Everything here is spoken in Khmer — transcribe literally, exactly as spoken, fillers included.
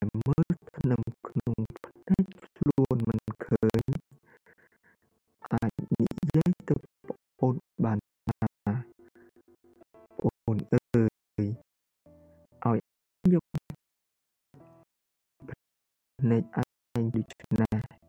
មើលថ្នាំក្នុងភ្នែកខ្លួនមិនឃើញ អាចនិយាយទៅប្អូនបានថា ប្អូនអើយ ឲ្យអញយកភ្នែកឯងដូច្នេះណា